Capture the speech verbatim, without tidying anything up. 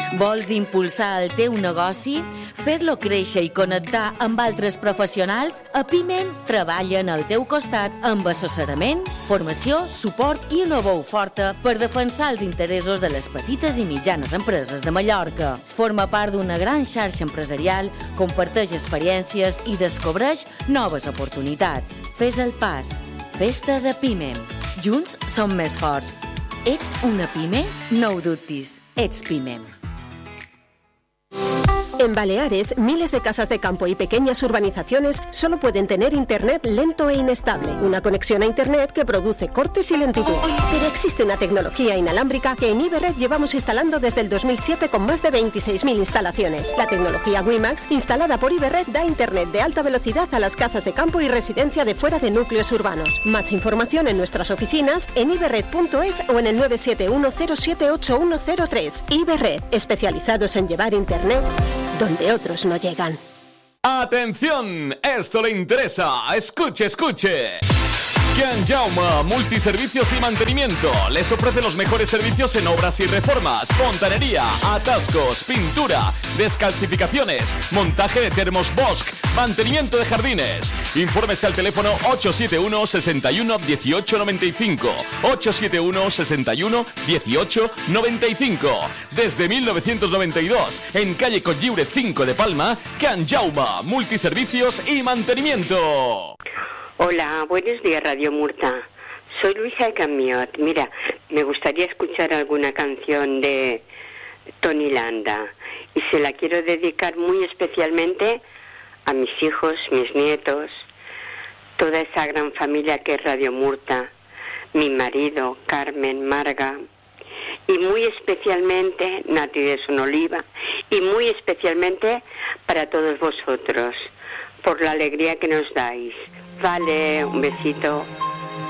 Vols impulsar el teu negoci? Fer-lo créixer i connectar amb altres professionals? A Pimem treballen al teu costat amb assessorament, formació, suport i una veu forta per defensar els interessos de les petites i mitjanes empreses de Mallorca. Forma part d'una gran xarxa empresarial, comparteix experiències i descobreix noves oportunitats. Fes el pas. Festa de Pimem. Junts som més forts. Ets una pime? No ho dubtis. Ets Pimem. En Baleares, miles de casas de campo y pequeñas urbanizaciones solo pueden tener internet lento e inestable, una conexión a internet que produce cortes y lentitud. Pero existe una tecnología inalámbrica que en Iberred llevamos instalando desde el dos mil siete con más de veintiséis mil instalaciones. La tecnología WiMAX, instalada por Iberred, da internet de alta velocidad a las casas de campo y residencia de fuera de núcleos urbanos. Más información en nuestras oficinas, en iberred punto es o en el nueve siete uno cero siete ocho uno cero tres. Iberred, especializados en llevar internet donde otros no llegan. ¡Atención! Esto le interesa. Escuche, escuche. Can Jaume Multiservicios y Mantenimiento les ofrece los mejores servicios en obras y reformas, fontanería, atascos, pintura, descalcificaciones, montaje de termos Bosch, mantenimiento de jardines. Infórmese al teléfono ocho siete uno, seis uno, uno ocho nueve cinco, ocho siete uno, seis uno, uno ocho nueve cinco. Desde mil novecientos noventa y dos, en calle Cotlliure cinco de Palma, Can Jaume Multiservicios y Mantenimiento. Hola, buenos días Radio Murta. Soy Luisa de Camiot. Mira, me gustaría escuchar alguna canción de Tony Landa y se la quiero dedicar muy especialmente a mis hijos, mis nietos, toda esa gran familia que es Radio Murta, mi marido, Carmen, Marga, y muy especialmente Nati de Sonoliva, y muy especialmente para todos vosotros, por la alegría que nos dais. Vale, un besito.